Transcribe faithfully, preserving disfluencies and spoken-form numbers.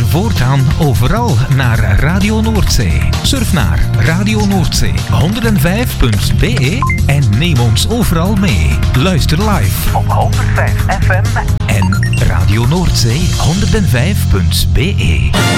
voortaan overal naar Radio Noordzee. Surf naar Radio Noordzee honderdvijf punt b e en neem ons overal mee. Luister live op honderdvijf F M en Radio Noordzee honderdvijf punt b e.